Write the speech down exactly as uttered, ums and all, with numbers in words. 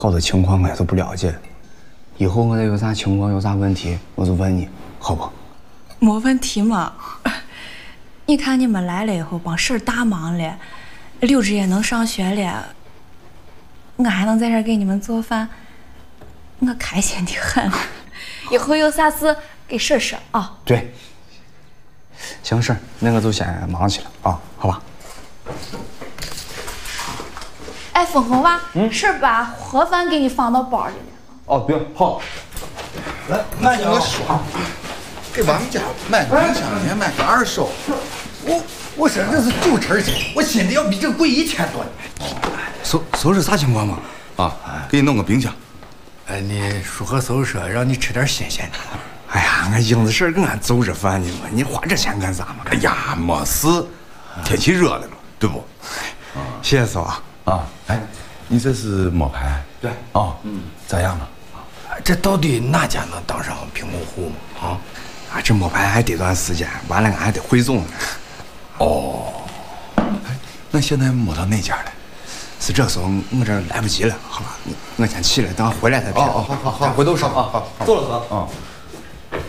好多情况我也都不了解。以后我再有啥情况有啥问题，我就问你，好不？ 没问题嘛。你看你们来了以后，帮事儿大忙了，六只也能上学了，我还能在这儿给你们做饭，我开心的很。以后有啥事给婶说啊。 对。行事，那我就先忙去了啊，好吧？ 哎，峰峰娃，嗯，婶把盒饭给你放到包里了。 哦，对，好。 来，慢点，我说，给王家卖个冰箱也卖个二手，我我说这是九成钱，我心里要比这贵一千多。 搜搜是啥情况嘛？啊，给你弄个冰箱。 哎，你叔和搜说让你吃点新鲜的。 哎呀，俺英子婶跟俺走着饭呢嘛，你花这钱干啥嘛？ 哎呀，没事，天气热了嘛，对不？ 谢谢嫂啊。 啊，哎，你这是摸排？ 对。 哦，嗯，咋样了？ 这到底哪家能当上屏幕户嘛？啊， 啊，这摸排还得段时间，完了俺还得汇总呢。 哦，哎，那现在摸到哪家了？ 是这时候我这来不及了，好吧？我先去了，等回来再评。 哦，好好好，回头说啊，好，走了哥。啊。